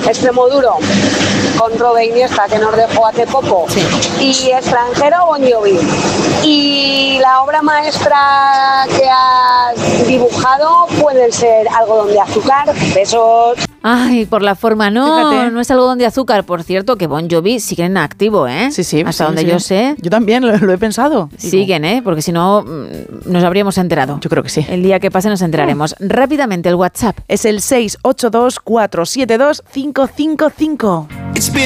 Extremoduro, con Robe Iniesta, que nos dejó hace poco. Sí. Y extranjero, Bon Jovi. Y la obra maestra que has dibujado puede ser Algodón de Azúcar. Besos. Ay, por la forma, no, Fíjate. no es algodón de azúcar. Por cierto, que Bon Jovi siguen en activo, ¿eh? Sí. Hasta sí, donde sí. yo sé, Yo también lo he pensado. Digo, siguen, ¿eh? Porque si no, nos habríamos enterado. Yo creo que sí. El día que pase nos enteraremos. Rápidamente, el WhatsApp. Es el 682 472 555.